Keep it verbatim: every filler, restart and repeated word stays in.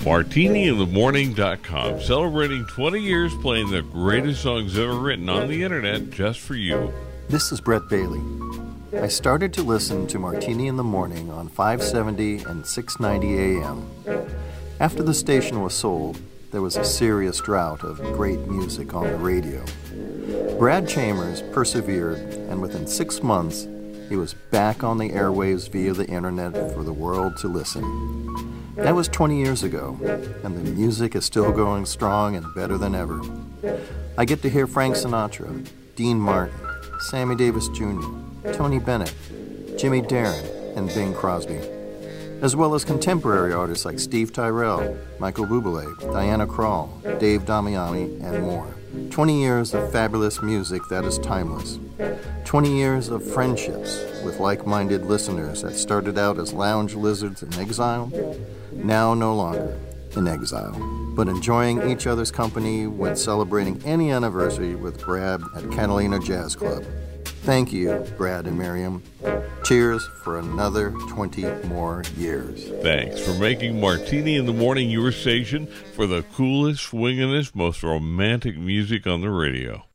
martini in the morning dot com, celebrating twenty years playing the greatest songs ever written on the internet just for you. This is Brett Bailey. I started to listen to Martini in the Morning on five seventy and six ninety A M. After the station was sold, there was a serious drought of great music on the radio. Brad Chambers persevered, and within six months, he was back on the airwaves via the internet for the world to listen. That was twenty years ago, and the music is still going strong and better than ever. I get to hear Frank Sinatra, Dean Martin, Sammy Davis Junior, Tony Bennett, Jimmy Darren, and Bing Crosby, as well as contemporary artists like Steve Tyrell, Michael Bublé, Diana Krall, Dave Damiani, and more. twenty years of fabulous music that is timeless. twenty years of friendships with like-minded listeners that started out as lounge lizards in exile, now no longer in exile, but enjoying each other's company when celebrating any anniversary with Brad at Catalina Jazz Club. Thank you, Brad and Miriam. Cheers for another twenty more years. Thanks for making Martini in the Morning your station for the coolest, swingingest, most romantic music on the radio.